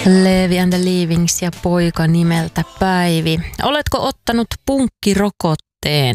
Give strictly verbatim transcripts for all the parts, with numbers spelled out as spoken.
Levi and the Leavings ja poika nimeltä Päivi. Oletko ottanut punkkirokotteen?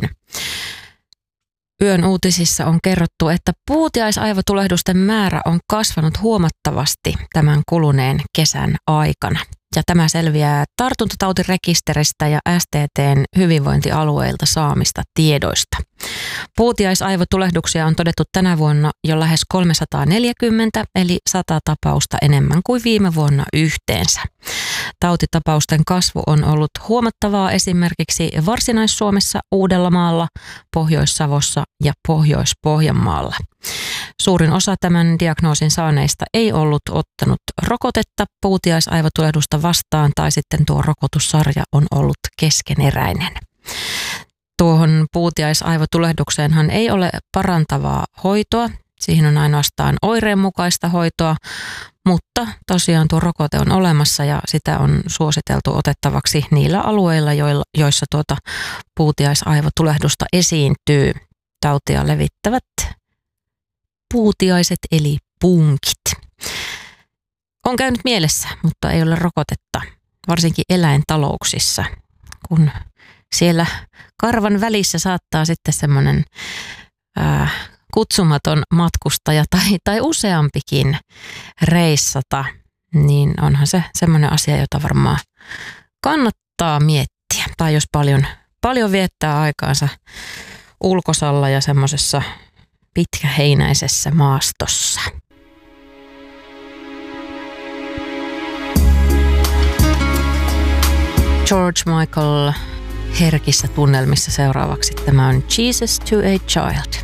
Yön uutisissa on kerrottu, että puutiaisaivotulehdusten määrä on kasvanut huomattavasti tämän kuluneen kesän aikana. Ja tämä selviää tartuntatautirekisteristä ja S T T:n hyvinvointialueilta saamista tiedoista. Puutiaisaivotulehduksia on todettu tänä vuonna jo lähes kolmesataaneljäkymmentä, eli sata tapausta enemmän kuin viime vuonna yhteensä. Tautitapausten kasvu on ollut huomattavaa esimerkiksi Varsinais-Suomessa, Uudellamaalla, Pohjois-Savossa ja Pohjois-Pohjanmaalla. Suurin osa tämän diagnoosin saaneista ei ollut ottanut rokotetta puutiaisaivotulehdusta vastaan tai sitten tuo rokotussarja on ollut keskeneräinen. Tuohon puutiaisaivotulehdukseenhan ei ole parantavaa hoitoa, siihen on ainoastaan oireenmukaista hoitoa, mutta tosiaan tuo rokote on olemassa ja sitä on suositeltu otettavaksi niillä alueilla, joissa tuota puutiaisaivotulehdusta esiintyy. Tautia levittävät puutiaiset eli punkit. On käynyt mielessä, mutta ei ole rokotetta, varsinkin eläintalouksissa, kun siellä karvan välissä saattaa sitten semmoinen ää, kutsumaton matkustaja tai, tai useampikin reissata, niin onhan se semmoinen asia, jota varmaan kannattaa miettiä. Tai jos paljon, paljon viettää aikaansa ulkosalla ja semmoisessa pitkäheinäisessä maastossa. George Michael herkissä tunnelmissa seuraavaksi. Tämä on Jesus to a Child.